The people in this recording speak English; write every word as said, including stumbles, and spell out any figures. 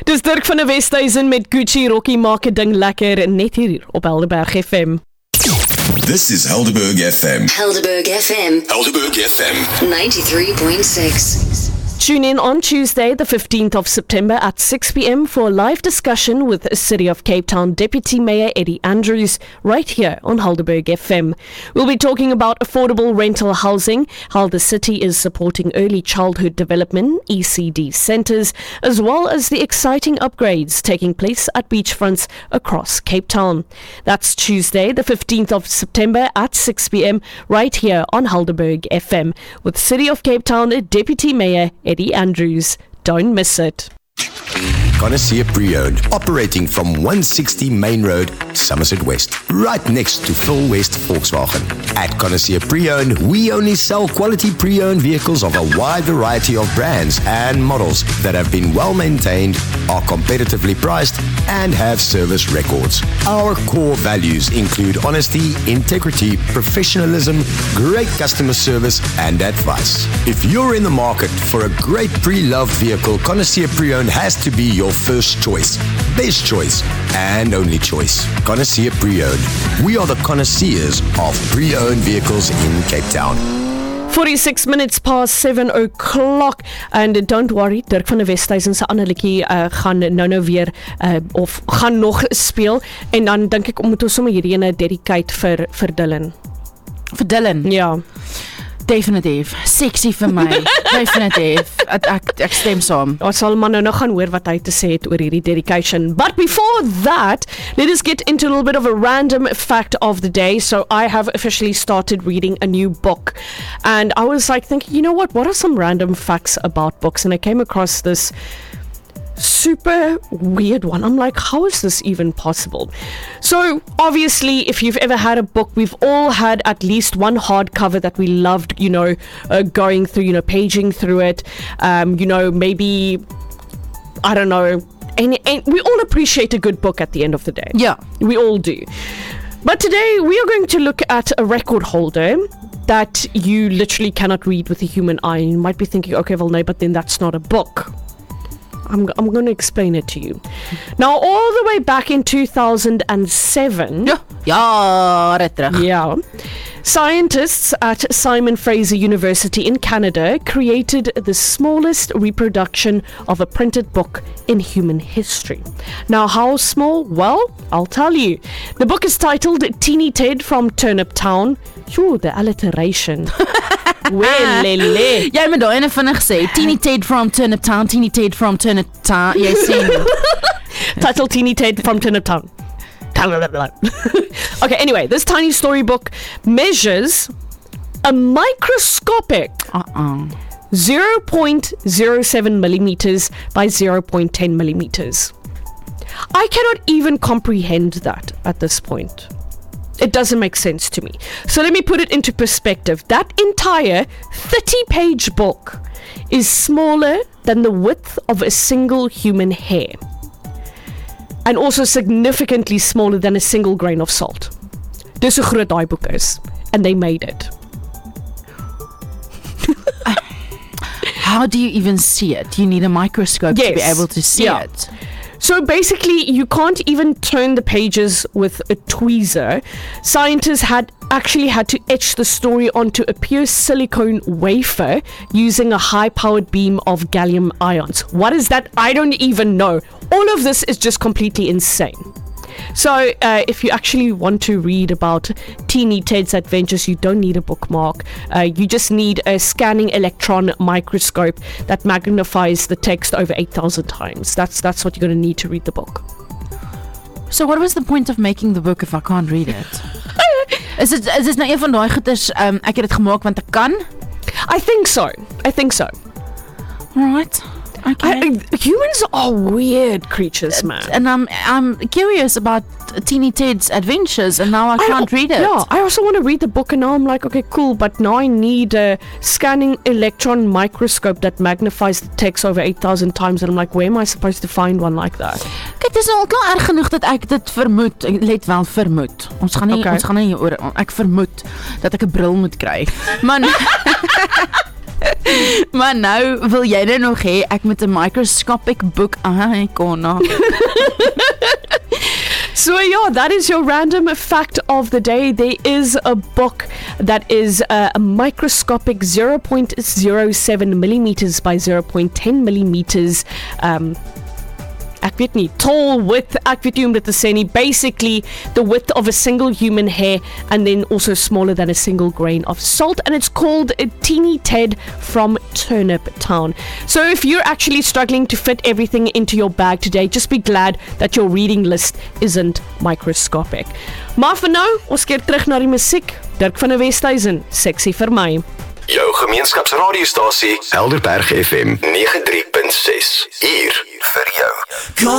Dis Dirk van der Westhuizen met Gucci Rocky maak 'n ding lekker net hier op Helderberg F M. This is Helderberg F M. Helderberg F M. Helderberg F M. ninety-three point six. Tune in on Tuesday, the fifteenth of September at six p.m. for a live discussion with City of Cape Town Deputy Mayor Eddie Andrews right here on Helderberg F M. We'll be talking about affordable rental housing, how the city is supporting early childhood development, E C D centres, as well as the exciting upgrades taking place at beachfronts across Cape Town. That's Tuesday, the fifteenth of September at six p.m. right here on Helderberg F M with City of Cape Town Deputy Mayor Eddie Andrews. Don't miss it. Connoisseur Pre-Owned, operating from one sixty Main Road, Somerset West, right next to Phil West Volkswagen. At Connoisseur Pre-Owned, we only sell quality pre-owned vehicles of a wide variety of brands and models that have been well maintained, are competitively priced, and have service records. Our core values include honesty, integrity, professionalism, great customer service, and advice. If you're in the market for a great pre-loved vehicle, Connoisseur Pre-Owned has to be your first choice, best choice, and only choice. Connoisseur Pre-Owned. We are the connoisseurs of pre-owned vehicles in Cape Town. forty-six minutes past seven o'clock, and don't worry, Dirk van der Westhuizen se ander liedjie uh, gaan nou nou weer uh, of gaan nog speel, en dan dink ek moet ons sommer hierdie ene dedicate vir vir Dylan. Vir Dylan? Ja. Definitief, sexy vir my, definitief, ek, ek, ek stem saam. Ons sal maar nou nog gaan hoor wat hy te sê het oor hierdie dedication. But before that, let us get into a little bit of a random fact of the day. So I have officially started reading a new book, and I was like thinking, you know what, what are some random facts about books? And I came across this super weird one. I'm like, how is this even possible? So obviously, if you've ever had a book, we've all had at least one hardcover that we loved, you know, uh, going through, you know, paging through it, um, you know, maybe, I don't know, and, and we all appreciate a good book at the end of the day. Yeah. We all do. But today we are going to look at a record holder that you literally cannot read with a human eye. You might be thinking, okay, well, no, but then that's not a book. I'm, I'm going to explain it to you. Now, all the way back in two thousand seven, Ja, jare terug. yeah, scientists at Simon Fraser University in Canada created the smallest reproduction of a printed book in human history. Now, how small? Well, I'll tell you. The book is titled Teeny Ted from Turnip Town. Phew, the alliteration. Well, lele. Jy moet daai ene vinnig sê, Teeny Ted from Turnip Town, Teeny Ted from Turnip Town, jy sien. Title Teeny Ted from Turnip Town. Okay, anyway, this tiny storybook measures a microscopic Uh-uh. zero point zero seven millimeters by zero point one zero millimeters. I cannot even comprehend that at this point. It doesn't make sense to me. So let me put it into perspective. That entire thirty-page book is smaller than the width of a single human hair, and also significantly smaller than a single grain of salt. Dis hoe groot daai boek is, and they made it. How do you even see it? You need a microscope Yes. to be able to see Yeah. it. So basically, you can't even turn the pages with a tweezer. Scientists had actually had to etch the story onto a pure silicone wafer using a high-powered beam of gallium ions. What is that? I don't even know. All of this is just completely insane. So uh, if you actually want to read about Teeny Ted's adventures, you don't need a bookmark. Uh, you just need a scanning electron microscope that magnifies the text over eight thousand times. That's that's what you're going to need to read the book. So what was the point of making the book if I can't read it? Is dit is dit nou een van daai goeders, um, ek het dit gemaak want ek kan? I think so. I think so. Right. Okay. I, I, humans are weird creatures, man. And I'm I'm curious about Teeny Ted's adventures, and now I can't I, read it. Yeah, I also want to read the book, and now I'm like, okay, cool, but now I need a scanning electron microscope that magnifies the text over eight thousand times, and I'm like, where am I supposed to find one like that? Kyk, dis al klaar erg genoeg dat ek dit vermoed. Let wel, vermoed. Ons gaan nie Okay. ons gaan nie oor ek vermoed dat ek 'n bril moet kry. Man Maar nou wil jy nou nog hê ek met 'n microscopic book icon. So yeah, that is your random fact of the day. There is a book that is uh, a microscopic zero point zero seven millimeters by zero point one zero millimeters um ek weet nie, tall width, ek weet nie om dit te sê nie, basically the width of a single human hair and then also smaller than a single grain of salt, and it's called a Teeny Ted from Turnip Town. So if you're actually struggling to fit everything into your bag today, just be glad that your reading list isn't microscopic. Maar vir nou, ons keer terug na die musiek. Dirk van der Westhuizen, Sexy vir my. Jou gemeenskapsradiostasie Helderberg F M nege drie punt ses. Hier vir jou.